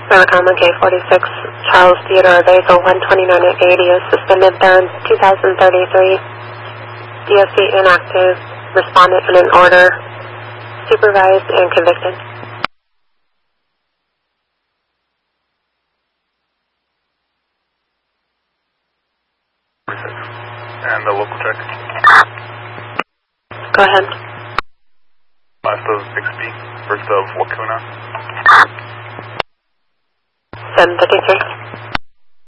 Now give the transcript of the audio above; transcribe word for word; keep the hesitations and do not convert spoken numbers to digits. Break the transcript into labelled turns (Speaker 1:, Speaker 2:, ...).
Speaker 1: Maricama K forty-six, Charles Theodore Basil one twenty-nine at eighty is suspended third, two thousand thirty-three. D S C inactive, respondent in an order, supervised and convicted.
Speaker 2: And the local check.
Speaker 1: Go ahead.
Speaker 2: Last of six B, first of Wakuna.
Speaker 1: seven fifty-three.